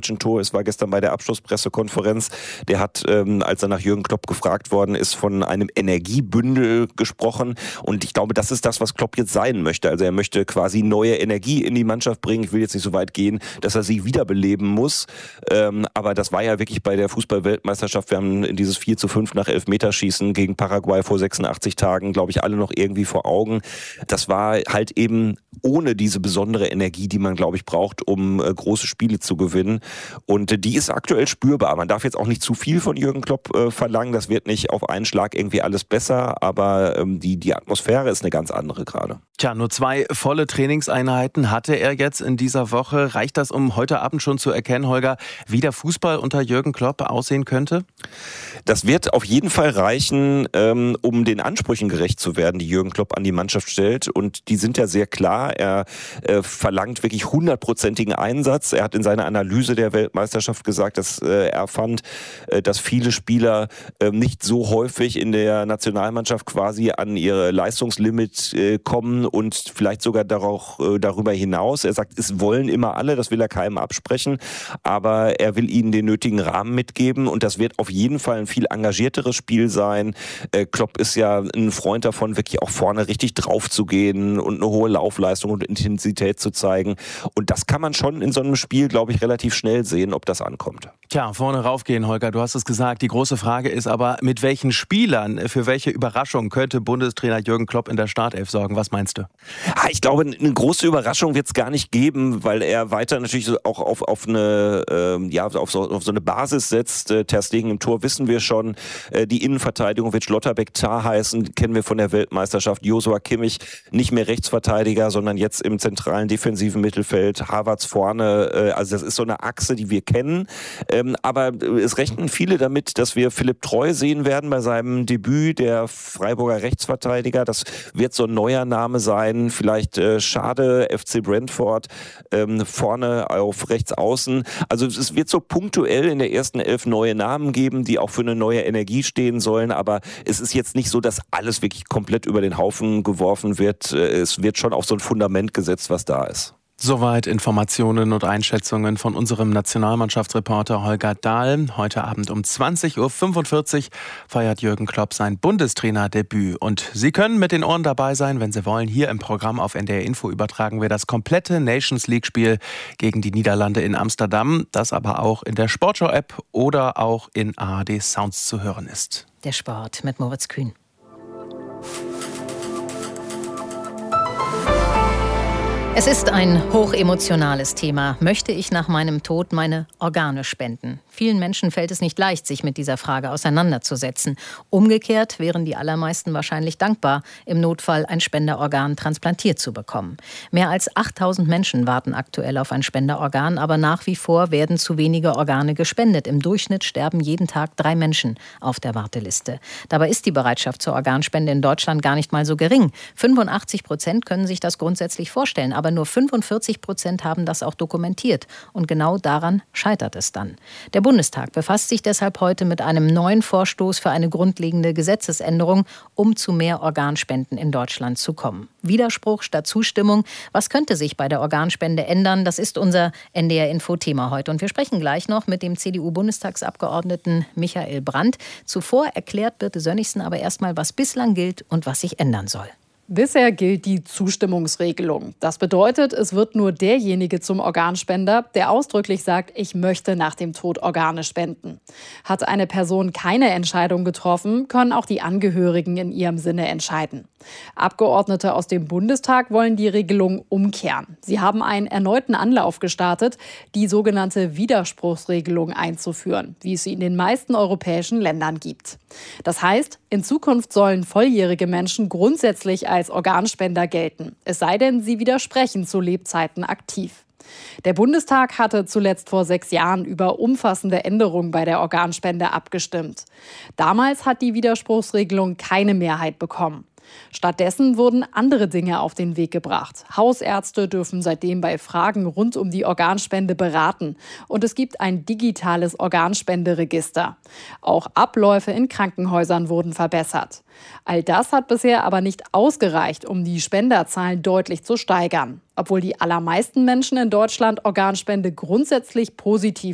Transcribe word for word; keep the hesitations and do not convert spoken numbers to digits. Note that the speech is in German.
deutschen Tor. Es war gestern bei der Abschlusspressekonferenz. Der hat, ähm, als er nach Jürgen Klopp gefragt worden ist, von einem Energiebündel gesprochen. Und ich glaube, das ist das, was Klopp jetzt sein möchte. Also er möchte quasi neue Energie in die Mannschaft bringen. Ich will jetzt nicht so weit gehen, dass er sie wiederbeleben muss. Ähm, aber das war ja wirklich bei der Fußball-Weltmeisterschaft. Wir haben dieses vier zu fünf nach Elfmeterschießen gegen Paraguay vor sechsundachtzig Tagen, glaube ich, alle noch irgendwie vor Augen. Das war halt eben ohne diese besondere Energie, die man, glaube ich, braucht, um äh, große Spiele zu gewinnen. Und äh, die ist aktuell spürbar. Man darf jetzt auch nicht zu viel von Jürgen Klopp äh, verlangen. Das wird nicht auf einen Schlag irgendwie alles besser, aber ähm, die, die Atmosphäre ist eine ganz andere gerade. Tja, nur zwei volle Trainingseinheiten hatte er jetzt in dieser Woche. Reicht das, um heute Abend schon zu erkennen, Holger, wie der Fußball unter Jürgen Klopp aussehen könnte? Das wird auf jeden Fall reichen, ähm, um den Ansprüchen gerecht zu werden, die Jürgen Klopp an die Mannschaft stellt. Und die sind ja sehr klar. Er äh, verlangt wirklich hundertprozentigen Einsatz. Er hat in seiner Analyse der Weltmeisterschaft gesagt, dass äh, er fand, äh, dass viele Spieler äh, nicht so häufig in der Nationalmannschaft quasi an ihre Leistungslimit äh, kommen und vielleicht sogar darauf, äh, darüber hinaus. Er sagt, es wollen immer alle, das will er keinem absprechen, aber er will ihnen den nötigen Rahmen mitgeben und das wird auf jeden Fall ein viel engagierteres Spiel sein. Äh, Klopp ist ja ein Freund davon, wirklich auch vorne richtig drauf zu gehen und eine hohe Laufleistung und Intensität zu zeigen. Und das kann man schon in so einem Spiel, glaube ich, relativ schnell sehen, ob das ankommt. Tja, vorne raufgehen, Holger, du hast es gesagt. Die große Frage ist aber, mit welchen Spielern, für welche Überraschung könnte Bundestrainer Jürgen Klopp in der Startelf sorgen? Was meinst du? Ich glaube, eine große Überraschung wird es gar nicht geben, weil er weiter natürlich auch auf, auf, eine, äh, ja, auf, so, auf so eine Basis setzt. Äh, Ter Stegen im Tor wissen wir schon. Äh, die Innenverteidigung wird Schlotterbeck Tah heißen, kennen wir von der Weltmeisterschaft. Joshua Kimmich nicht mehr Rechtsverteidiger, sondern jetzt im zentralen defensiven Mittelfeld. Havertz vorne, äh, also das ist so eine Achse, die wir kennen. Ähm, aber es rechnen viele damit, dass wir Philipp Treu sehen werden bei seinem Debüt, der Freiburger Rechtsverteidiger. Das wird so ein neuer Name sein. Vielleicht äh, schade, F C Brentford ähm, vorne auf rechts außen. Also es wird so punktuell in der ersten Elf neue Namen geben, die auch für eine neue Energie stehen sollen. Aber es ist jetzt nicht so, dass alles wirklich komplett über den Haufen geworfen wird. Es wird schon auf so ein Fundament gesetzt, was da ist. Soweit Informationen und Einschätzungen von unserem Nationalmannschaftsreporter Holger Dahl. Heute Abend um zwanzig Uhr fünfundvierzig feiert Jürgen Klopp sein Bundestrainerdebüt. Und Sie können mit den Ohren dabei sein, wenn Sie wollen. Hier im Programm auf N D R Info übertragen wir das komplette Nations League-Spiel gegen die Niederlande in Amsterdam, das aber auch in der Sportschau-App oder auch in A R D Sounds zu hören ist. Der Sport mit Moritz Kühn. Es ist ein hochemotionales Thema. Möchte ich nach meinem Tod meine Organe spenden? Vielen Menschen fällt es nicht leicht, sich mit dieser Frage auseinanderzusetzen. Umgekehrt wären die allermeisten wahrscheinlich dankbar, im Notfall ein Spenderorgan transplantiert zu bekommen. Mehr als achttausend Menschen warten aktuell auf ein Spenderorgan, aber nach wie vor werden zu wenige Organe gespendet. Im Durchschnitt sterben jeden Tag drei Menschen auf der Warteliste. Dabei ist die Bereitschaft zur Organspende in Deutschland gar nicht mal so gering. fünfundachtzig Prozent können sich das grundsätzlich vorstellen, aber nur fünfundvierzig Prozent haben das auch dokumentiert. Und genau daran scheitert es dann. Der Bundestag befasst sich deshalb heute mit einem neuen Vorstoß für eine grundlegende Gesetzesänderung, um zu mehr Organspenden in Deutschland zu kommen. Widerspruch statt Zustimmung. Was könnte sich bei der Organspende ändern? Das ist unser N D R-Info-Thema heute. Und wir sprechen gleich noch mit dem C D U-Bundestagsabgeordneten Michael Brandt. Zuvor erklärt Birte Sönnigsen aber erstmal, was bislang gilt und was sich ändern soll. Bisher gilt die Zustimmungsregelung. Das bedeutet, es wird nur derjenige zum Organspender, der ausdrücklich sagt, ich möchte nach dem Tod Organe spenden. Hat eine Person keine Entscheidung getroffen, können auch die Angehörigen in ihrem Sinne entscheiden. Abgeordnete aus dem Bundestag wollen die Regelung umkehren. Sie haben einen erneuten Anlauf gestartet, die sogenannte Widerspruchsregelung einzuführen, wie es sie in den meisten europäischen Ländern gibt. Das heißt, in Zukunft sollen volljährige Menschen grundsätzlich als Organspender gelten, es sei denn, sie widersprechen zu Lebzeiten aktiv. Der Bundestag hatte zuletzt vor sechs Jahren über umfassende Änderungen bei der Organspende abgestimmt. Damals hat die Widerspruchsregelung keine Mehrheit bekommen. Stattdessen wurden andere Dinge auf den Weg gebracht. Hausärzte dürfen seitdem bei Fragen rund um die Organspende beraten. Und es gibt ein digitales Organspenderegister. Auch Abläufe in Krankenhäusern wurden verbessert. All das hat bisher aber nicht ausgereicht, um die Spenderzahlen deutlich zu steigern. Obwohl die allermeisten Menschen in Deutschland Organspende grundsätzlich positiv